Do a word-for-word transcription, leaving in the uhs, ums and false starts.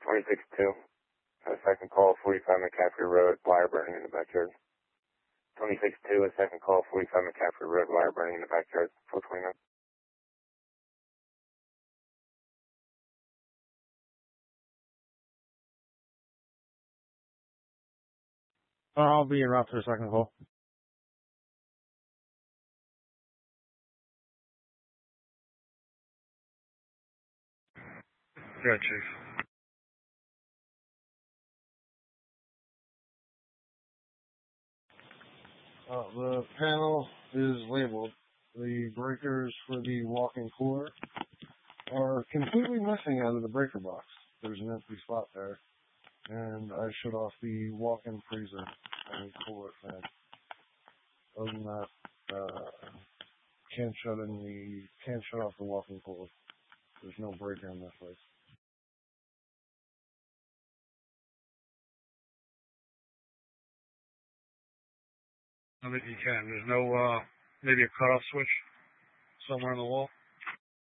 twenty-six two. A second call, forty-five McCaffrey Road, wire burning in the backyard. twenty-six two, a second call, forty-five McCaffrey Road, wire burning in the backyard, four twenty-nine. I'll be en route to the second call. Yeah, Chief. Uh, the panel is labeled. The breakers for the walk-in cooler are completely missing out of the breaker box. There's an empty spot there. And I shut off the walk-in freezer and cooler fan. Other than that, uh, can't shut in the, can't shut off the walk-in cooler. There's no breaker in this place. I think you can. There's no, uh, maybe a cutoff switch somewhere on the wall.